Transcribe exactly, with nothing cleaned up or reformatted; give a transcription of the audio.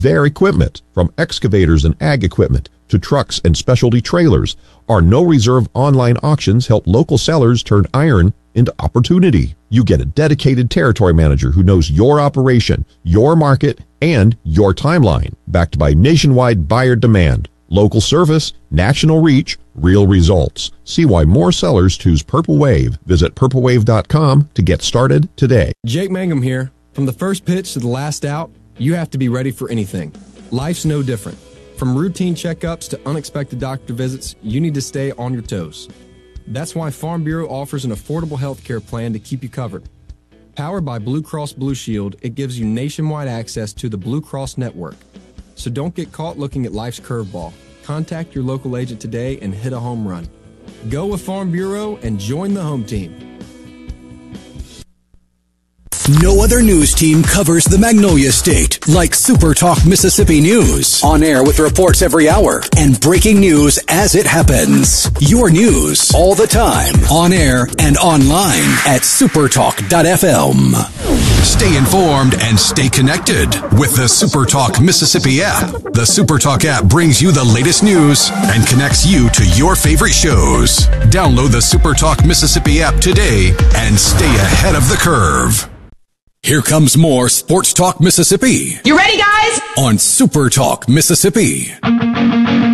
Their equipment, from excavators and ag equipment to trucks and specialty trailers, our no-reserve online auctions help local sellers turn iron into opportunity. You get a dedicated territory manager who knows your operation, your market, and your timeline, backed by nationwide buyer demand, local service, national reach, real results. See why more sellers choose Purple Wave. Visit purple wave dot com to get started today. Jake Mangum here. From the first pitch to the last out, you have to be ready for anything. Life's no different. From routine checkups to unexpected doctor visits, you need to stay on your toes. That's why Farm Bureau offers an affordable health care plan to keep you covered. Powered by Blue Cross Blue Shield, it gives you nationwide access to the Blue Cross network. So don't get caught looking at life's curveball. Contact your local agent today and hit a home run. Go with Farm Bureau and join the home team. No other news team covers the Magnolia State like Super Talk Mississippi News. On air with reports every hour and breaking news as it happens. Your news all the time. On air and online at supertalk dot f m. Stay informed and stay connected with the Super Talk Mississippi app. The Super Talk app brings you the latest news and connects you to your favorite shows. Download the Super Talk Mississippi app today and stay ahead of the curve. Here comes more Sports Talk Mississippi. You ready, guys? On Super Talk Mississippi.